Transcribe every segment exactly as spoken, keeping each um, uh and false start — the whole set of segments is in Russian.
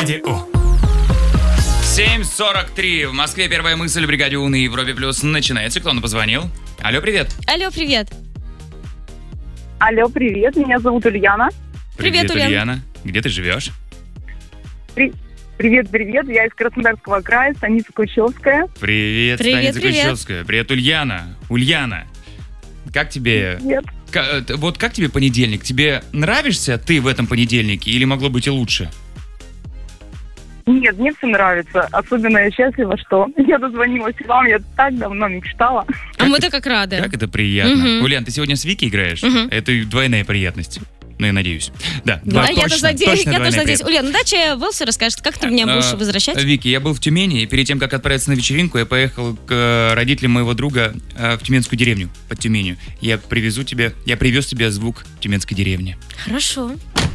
бригаде У. семь сорок три. В Москве первая мысль в бригаде У на Европе Плюс начинается. Кто нам позвонил? Алло, привет. Алло, привет. Алло, привет, меня зовут Ульяна. Привет, Ульяна. Ульяна. Где ты живешь? При... Привет, привет, я из Краснодарского края, станица Кущевская. Привет, Привет, станица привет. Кущевская. Привет, Ульяна. Ульяна, как тебе... Привет. Ка- э, Вот как тебе понедельник? Тебе нравишься ты в этом понедельнике или могло быть и лучше? Нет, мне все нравится. Особенно я счастлива, что я дозвонилась вам, я так давно мечтала. А мы-то как рады. Как это приятно. Мгм. Ульян, ты сегодня с Вики играешь? Мгм. Это двойная приятность. Ну, я надеюсь. Да, Да, два- я точно, тоже надеюсь, точно я двойная тоже надеюсь. приятность. Ульяна, ну дача Вэлси расскажет, как ты меня будешь А, возвращать? Вики, я был в Тюмени, и перед тем, как отправиться на вечеринку, я поехал к э, родителям моего друга э, в тюменскую деревню под Тюменью. Я привезу тебе, я привез тебе звук тюменской деревни. Хорошо.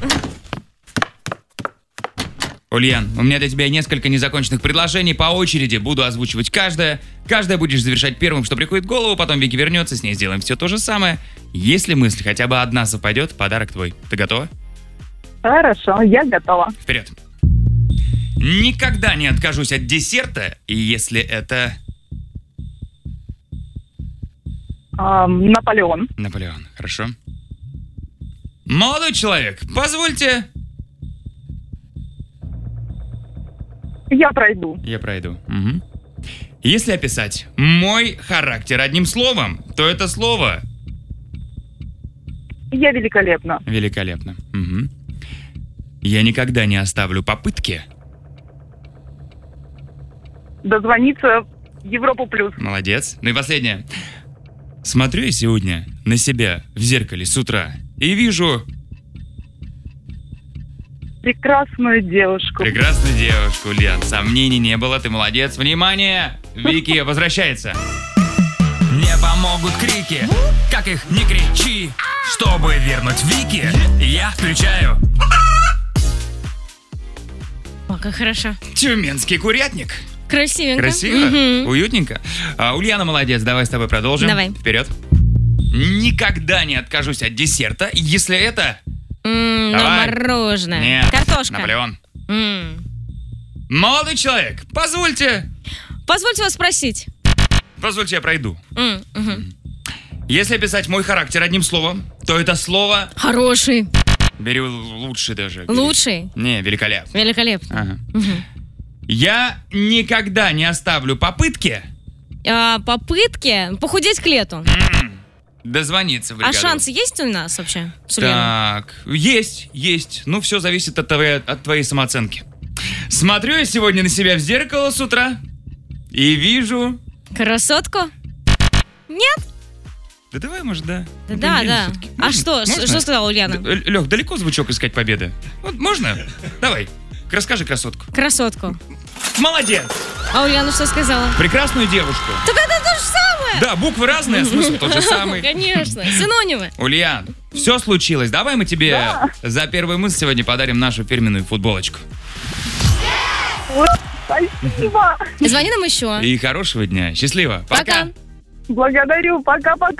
Ульян, у меня для тебя несколько незаконченных предложений. По очереди буду озвучивать каждое. Каждое будешь завершать первым, что приходит в голову, потом Вики вернется, с ней сделаем все то же самое. Если мысль хотя бы одна совпадет, подарок твой. Ты готова? Хорошо, я готова. Вперед. Никогда не откажусь от десерта, если это... Ам, Наполеон. Наполеон, хорошо. Молодой человек, позвольте... Я пройду. Я пройду. Мгм. Если описать мой характер одним словом, то это слово Я великолепна. великолепно. Мгм. Я никогда не оставлю попытки. Дозвониться в Европу плюс. Молодец. Ну и последнее. Смотрю я сегодня на себя в зеркале с утра и вижу Прекрасную девушку. прекрасную девушку, Ульян. Сомнений не было, ты молодец. Внимание! Вики возвращается. Не помогут крики, как их не кричи. Чтобы вернуть Вики, я включаю О, как хорошо. тюменский курятник. Красивенько. Красиво, Мгм. уютненько. А, Ульяна молодец, давай с тобой продолжим. Давай. Вперед. Никогда не откажусь от десерта, если это... М, Давай. на мороженое. Нет, Картошка. Наполеон. М. Молодой человек, позвольте, Позвольте вас спросить. позвольте я пройду. М, мгм. Если описать мой характер одним словом, то это слово... Хороший. Бери лучше даже. бери. Лучший. Не, великолепно. Великолепно. Ага. Мгм. Я никогда не оставлю попытки А, попытки похудеть к лету. м, дозвониться в А бригаду. шансы есть у нас вообще? с Ульяной? Так, есть, есть. Ну, все зависит от твоей, от твоей самооценки. Смотрю я сегодня на себя в зеркало с утра и вижу... Красотку? Нет? Да давай, может, да. Да, Ну, да, блин, да. всё-таки. А Можно? что? Ш- Можно? Что сказала Ульяна? Лех, далеко звучок искать победы? Вот можно? Давай, расскажи красотку. Красотку. Молодец! А Ульяна что сказала? Прекрасную девушку. Так это то же самое! Да, буквы разные, а смысл тот же самый. Конечно, синонимы. Ульян, все случилось. Давай мы тебе Да. за первую мысль сегодня подарим нашу фирменную футболочку. Ой, спасибо. Звони нам еще. И хорошего дня. Счастливо. Пока. Благодарю. Пока-пока.